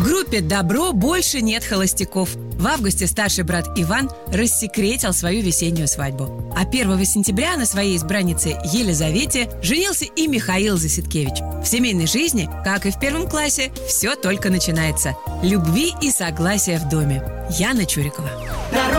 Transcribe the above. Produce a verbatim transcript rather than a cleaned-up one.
группе «Добро» больше нет холостяков. В августе старший брат Иван рассекретил свою весеннюю свадьбу. А первого сентября на своей избраннице Елизавете женился и Михаил Засидкевич. В семейной жизни, как и в первом классе, все только начинается. Любви и согласия в доме. Яна Чурикова.